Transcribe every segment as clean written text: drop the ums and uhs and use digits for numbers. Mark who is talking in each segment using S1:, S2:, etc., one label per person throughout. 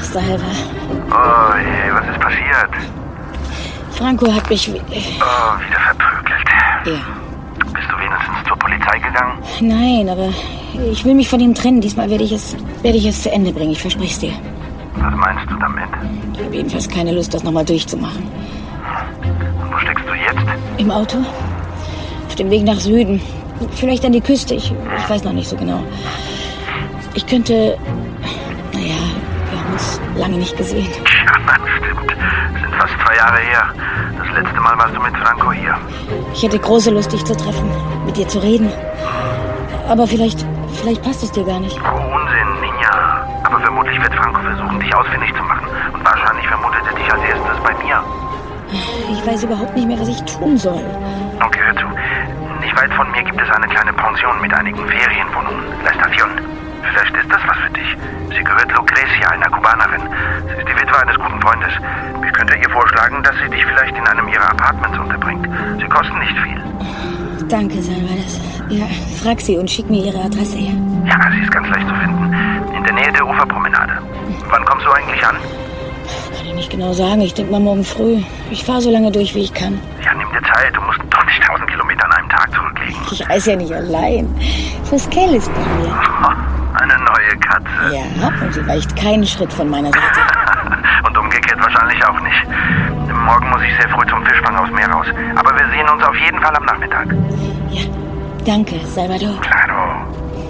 S1: Salva.
S2: Oh je, was ist passiert?
S1: Franco hat mich...
S2: wieder verprügelt.
S1: Ja.
S2: Bist du wenigstens zur Polizei gegangen?
S1: Nein, aber ich will mich von ihm trennen. Diesmal werde ich es zu Ende bringen, ich verspreche es dir.
S2: Was meinst du damit?
S1: Ich habe jedenfalls keine Lust, das nochmal durchzumachen.
S2: Und wo steckst du jetzt?
S1: Im Auto? Auf dem Weg nach Süden. Vielleicht an die Küste, ich weiß noch nicht so genau. Ich könnte... Naja, wir haben uns lange nicht gesehen.
S2: Ja, stimmt. Es sind fast 2 Jahre her. Das letzte Mal warst du mit Franco hier.
S1: Ich hätte große Lust, dich zu treffen, mit dir zu reden. Aber vielleicht passt es dir gar nicht.
S2: Oh, Unsinn, Ninja. Aber vermutlich wird Franco versuchen, dich ausfindig zu machen. Und wahrscheinlich vermutet er dich als erstes bei mir.
S1: Ich weiß überhaupt nicht mehr, was ich tun soll.
S2: Okay, hör zu. Nicht weit von mir gibt es eine kleine Pension mit einigen Ferienwohnungen. La Estación. Vielleicht ist das was für dich. Sie gehört Lucrecia, einer Kubanerin. Sie ist die Witwe eines guten Freundes. Ich könnte ihr vorschlagen, dass sie dich vielleicht in einem ihrer Apartments unterbringt. Sie kosten nicht viel.
S1: Danke, Salva. Ja, frag sie und schick mir ihre Adresse her.
S2: Ja, sie ist ganz leicht zu finden. In der Nähe der Uferpromenade. Wann kommst du eigentlich an?
S1: Kann ich nicht genau sagen. Ich denke mal morgen früh. Ich fahre so lange durch, wie ich kann.
S2: Ja, nimm dir Zeit. Du musst doch nicht 1000 Kilometer an einem Tag zurücklegen.
S1: Ich reise ja nicht allein. Fuskel ist bei mir.
S2: Eine neue Katze.
S1: Ja, und sie weicht keinen Schritt von meiner Seite.
S2: Und umgekehrt wahrscheinlich auch nicht. Morgen muss ich sehr früh zum Fischfang aufs Meer raus. Aber wir sehen uns auf jeden Fall am Nachmittag.
S1: Ja, danke, Salvador.
S2: Claro.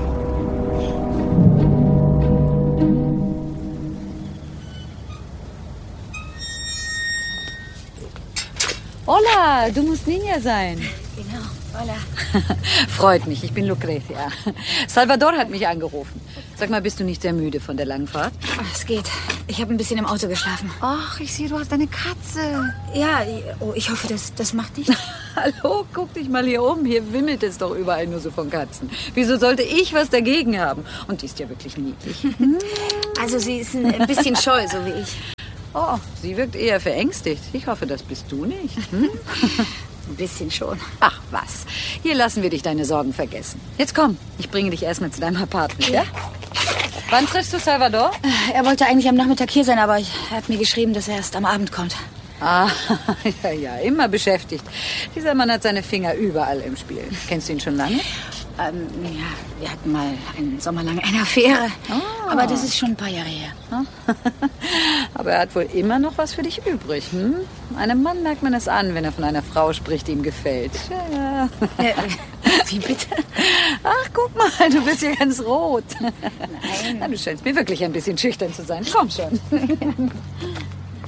S3: Hola, du musst Ninja sein.
S1: Genau, hola.
S3: Freut mich, ich bin Lucrecia. Salvador hat mich angerufen. Sag mal, bist du nicht sehr müde von der langen Fahrt?
S1: Es geht. Ich habe ein bisschen im Auto geschlafen.
S3: Ach, ich sehe, du hast eine Katze.
S1: Ja, ich hoffe, das macht nichts.
S3: Hallo, guck dich mal hier um. Hier wimmelt es doch überall nur so von Katzen. Wieso sollte ich was dagegen haben? Und die ist ja wirklich niedlich.
S1: Also sie ist ein bisschen scheu, so wie ich.
S3: Oh, sie wirkt eher verängstigt. Ich hoffe, das bist du nicht. Hm?
S1: Ein bisschen schon.
S3: Ach was, hier lassen wir dich deine Sorgen vergessen. Jetzt komm, ich bringe dich erstmal zu deinem Apartment, ja? Wann triffst du Salvador?
S1: Er wollte eigentlich am Nachmittag hier sein, aber er hat mir geschrieben, dass er erst am Abend kommt.
S3: Ah, ja, immer beschäftigt. Dieser Mann hat seine Finger überall im Spiel. Kennst du ihn schon lange?
S1: Ja, wir hatten mal einen Sommer lang eine Affäre.
S3: Oh.
S1: Aber das ist schon ein paar Jahre her.
S3: Aber er hat wohl immer noch was für dich übrig, hm? Einem Mann merkt man es an, wenn er von einer Frau spricht, die ihm gefällt. Ja.
S1: Wie bitte?
S3: Ach, guck mal, du bist hier ganz rot.
S1: Nein.
S3: Na, du scheinst mir wirklich ein bisschen schüchtern zu sein. Komm schon.